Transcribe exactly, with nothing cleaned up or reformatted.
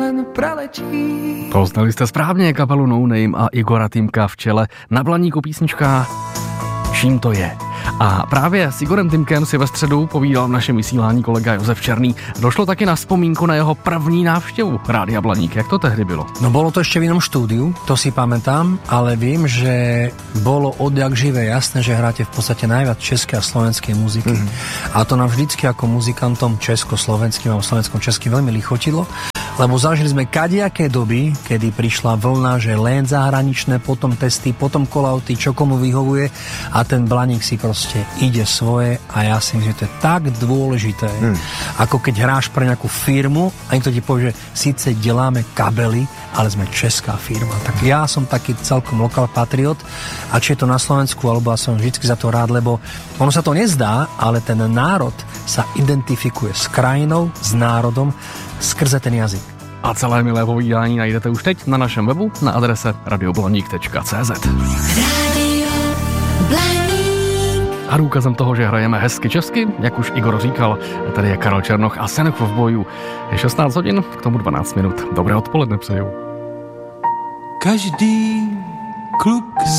len preletí. Poznali jste správně kapelu No Name a Igora Týmka v čele. Na Blaníku písnička Čím to je? A právě s Igorem Týmkem si ve středu povídal v našem vysílání kolega Josef Černý. Došlo taky na vzpomínku na jeho první návštěvu Rádia Blaník. Jak to tehdy bylo? No bolo to ešte v inom štúdiu, to si pamätám, ale viem, že bolo odjak živé jasné, že hráte v podstate najviac českej a slovenskej muziky. Mm. A to nám vždycky ako muzikantom československým a slovenskom českým veľmi lichotilo, lebo zažili sme kadiaké doby, kedy prišla vlna, že len zahraničné, potom testy, potom kolauty, čo komu vyhovuje a ten Blaník si proste ide svoje a ja si myslím, že to je tak dôležité, hmm. ako keď hráš pre nejakú firmu a niekto ti povie, že síce deláme kabely, ale sme česká firma. Tak ja som taký celkom lokal patriot a či je to na Slovensku, alebo ja som vždy za to rád, lebo ono sa to nezdá, ale ten národ sa identifikuje s krajinou, s národom skrze ten jazyk. A celé milé povídání najdete už teď na našem webu na adrese radioblaník tečka cé zet. A důkazem toho, že hrajeme hezky česky, jak už Igor říkal, tady je Karel Černoch a Senekov v boju. Je šestnáct hodin, k tomu dvanáct minut. Dobré odpoledne přeju. Každý kluk